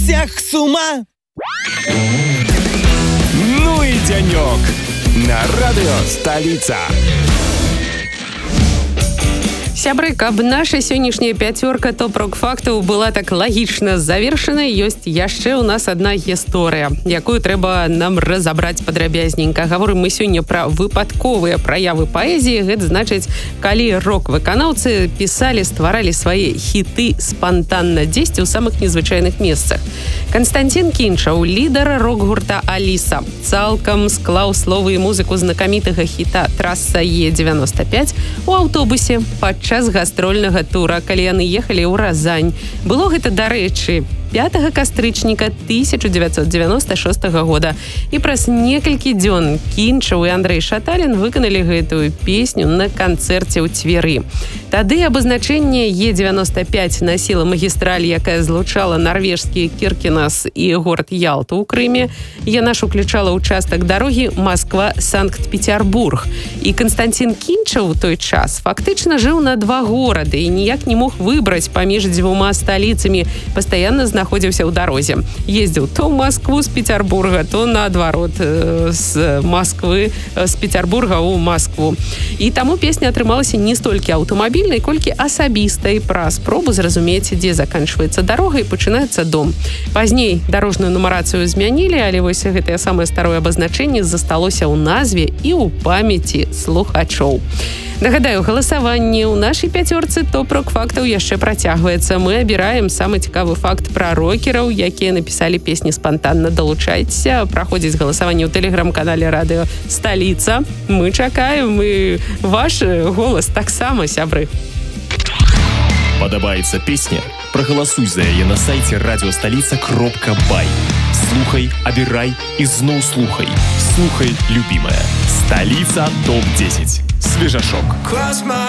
всех с ума. Ну и денек на радио «Столица». Сябры, каб наша сённяшняя пяцёрка топ-рок фактаў была так лагічна завершана, ёсць яшчэ ў нас адна гісторыя, якую трэба нам разабраць падрабязненька. Гаворым мы сёння пра выпадковыя праявы паэзіі. Гэта значыць, калі рок-выканаўцы пісалі, стваралі свае хіты спантанна дзесьці ў самых незвычайных месцах. Канстанцін Кінчаў, лідар рок-гурта «Аліса», цалкам склаў словы і музыку знакамітага хіта «Трасса Е-95» у аўтобусе падчас гастрольнага тура, калі яны ехалі ў Разань. Было гэта, дарэчы, 5 кастрычніка 1996 года. І праз некалькі дзён Кінчаў і Андрэй Шаталін выканалі гэтую песню на канцэрце ў Цверы. Тады абазначэнне Е-95 насіла магістраль, якая злучала нарвежскі Кіркенас і горад Ялту ў Крыме. Яна ж уключала ўчастак дарогі Масква-Санкт-Петербург. І Канстанцін Кінчаў у той час фактычна жыў на 2 горады і ніяк не мог выбраць паміж 2 сталіцамі, пастаянна знаходзіўся ў дарозе. Ездзіў то ў Маскву з Петербурга, то наадварот з Масквы, з Петербурга ў Маскву. І таму песня атрымалася не столькі аўтамабільнай, колькі асабістай, пра спробу зразумець, дзе заканчваецца дарога і пачынаецца дом. Пазней дарожную нумарацыю змянілі, але вось гэтае самае старое абазначэнне засталося ў назве і ў памяці слухачоў. Нагадаю, галасаванне ў нашай пяцёрцы топ-рок фактаў яшчэ працягваецца. Мы абіраем самы цікавы факт пра рокераў, якія напісалі песні спантанна. Далучайцеся, праходзіць галасаванне ў тэлеграм-канале радыё «Сталіца». Мы чакаем, і ваш голас таксама, сябры. Падабаецца песня? Прагаласуй за яе на сайце радиостолица.бай. Слухай, абірай і зноў слухай. Слухай, любімая. «Столица ТОП-10». Свежашок.